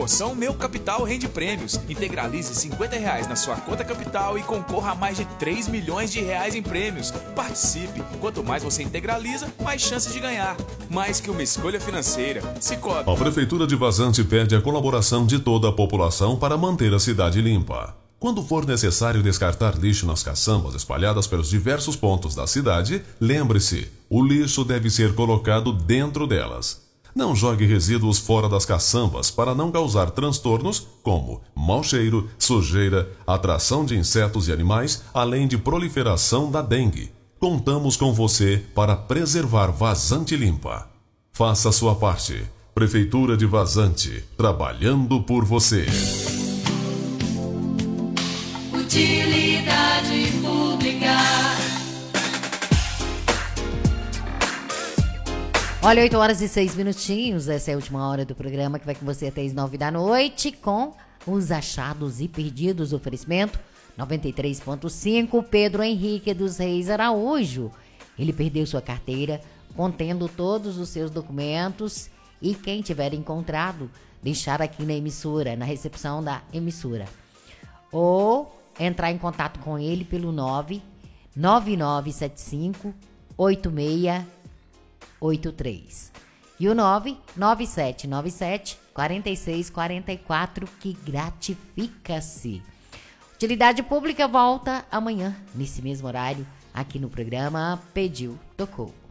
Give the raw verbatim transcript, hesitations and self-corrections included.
Promoção Meu Capital Rende Prêmios. Integralize cinquenta reais na sua conta capital e concorra a mais de três milhões de reais em prêmios. Participe. Quanto mais você integraliza, mais chances de ganhar. Mais que uma escolha financeira. Cicobi. A Prefeitura de Vazante pede a colaboração de toda a população para manter a cidade limpa. Quando for necessário descartar lixo nas caçambas espalhadas pelos diversos pontos da cidade, lembre-se, o lixo deve ser colocado dentro delas. Não jogue resíduos fora das caçambas para não causar transtornos como mau cheiro, sujeira, atração de insetos e animais, além de proliferação da dengue. Contamos com você para preservar Vazante limpa. Faça a sua parte. Prefeitura de Vazante, trabalhando por você. Utilidade pública. Olha, oito horas e seis minutinhos, essa é a última hora do programa que vai com você até as nove da noite com os achados e perdidos. Oferecimento noventa e três ponto cinco, Pedro Henrique dos Reis Araújo. Ele perdeu sua carteira contendo todos os seus documentos e quem tiver encontrado, deixar aqui na emissora, na recepção da emissora. Ou entrar em contato com ele pelo nove nove nove sete cinco oito seis oito três e o nove nove sete nove sete quatro seis quatro quatro, que gratifica-se. Utilidade Pública volta amanhã, nesse mesmo horário, aqui no programa Pediu, Tocou.